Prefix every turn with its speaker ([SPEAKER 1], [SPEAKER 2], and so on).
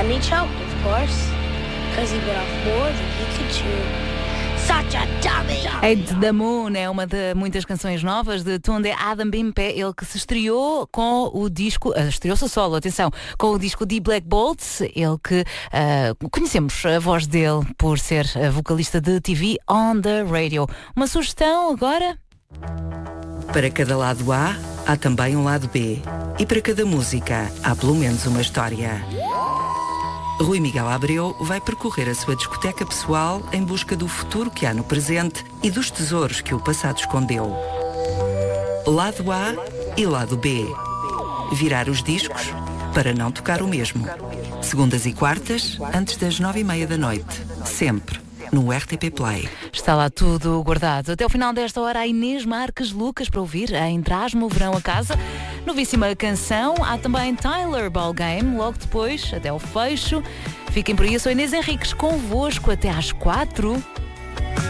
[SPEAKER 1] And he choked, of course, because he bit off more than he could chew. Such a dummy!
[SPEAKER 2] Hate the Moon é uma de muitas canções novas de Tunde Adebimpe, ele que se estreou com o disco, estreou-se a solo, atenção, com o disco de Black Bolts, ele que conhecemos a voz dele por ser vocalista de TV on the Radio. Uma sugestão agora?
[SPEAKER 3] Para cada lado A, há também um lado B. E para cada música, há pelo menos uma história. Rui Miguel Abreu vai percorrer a sua discoteca pessoal em busca do futuro que há no presente e dos tesouros que o passado escondeu. Lado A e lado B. Virar os discos para não tocar o mesmo. Segundas e quartas, antes das 9:30 da noite. Sempre no RTP Play.
[SPEAKER 2] Está lá tudo guardado. Até o final desta hora, a Inês Marques Lucas para ouvir em Traz-me o Verão a Casa. Novíssima canção. Há também Tyler Ballgame, logo depois, até o fecho. Fiquem por aí, eu sou Inês Henriques, convosco até às 4.